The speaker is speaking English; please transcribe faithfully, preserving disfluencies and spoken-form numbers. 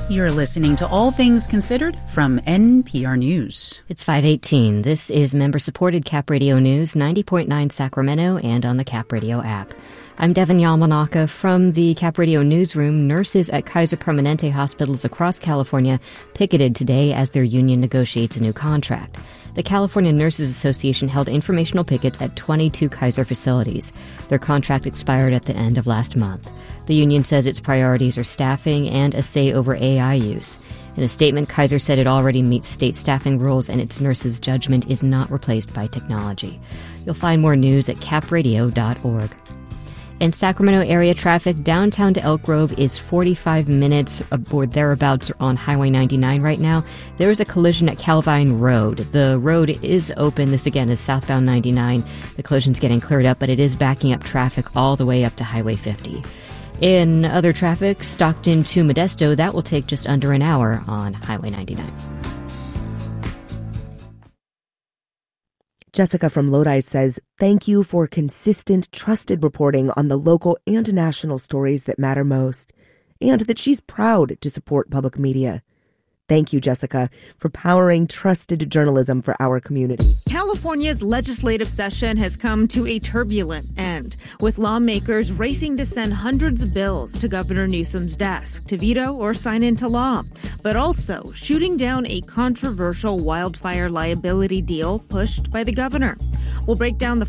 You're listening to All Things Considered from N P R News. It's five eighteen. This is member-supported Cap Radio News, ninety point nine Sacramento and on the Cap Radio app. I'm Devin Yamanaka from the Cap Radio newsroom. Nurses at Kaiser Permanente hospitals across California picketed today as their union negotiates a new contract. The California Nurses Association held informational pickets at twenty-two Kaiser facilities. Their contract expired at the end of last month. The union says its priorities are staffing and a say over A I use. In a statement, Kaiser said it already meets state staffing rules and its nurses' judgment is not replaced by technology. You'll find more news at cap radio dot org. In Sacramento area traffic, downtown to Elk Grove is forty-five minutes or thereabouts on Highway ninety-nine right now. There is a collision at Calvine Road. The road is open. This again is southbound ninety-nine. The collision's getting cleared up, but it is backing up traffic all the way up to Highway fifty. In other traffic, Stockton to Modesto, that will take just under an hour on Highway ninety-nine. Jessica from Lodi says, thank you for consistent, trusted reporting on the local and national stories that matter most, and that she's proud to support public media. Thank you, Jessica, for powering trusted journalism for our community. California's legislative session has come to a turbulent end, with lawmakers racing to send hundreds of bills to Governor Newsom's desk to veto or sign into law, but also shooting down a controversial wildfire liability deal pushed by the governor. We'll break down the